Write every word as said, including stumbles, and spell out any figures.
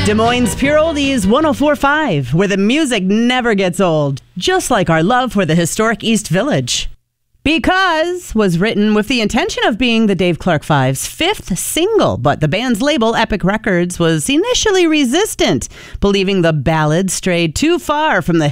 Des Moines Pure Oldies one oh four point five, where the music never gets old, just like our love for the historic East Village. Because was written with the intention of being the Dave Clark Five's fifth single, but the band's label, Epic Records, was initially resistant, believing the ballad strayed too far from the